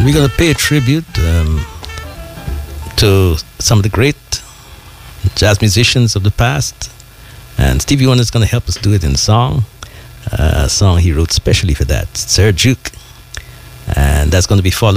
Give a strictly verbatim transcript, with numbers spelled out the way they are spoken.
And we're going to pay a tribute um, to some of the great jazz musicians of the past. And Stevie Wonder is going to help us do it in song. Uh, a song he wrote specially for that, Sir Duke. And that's going to be followed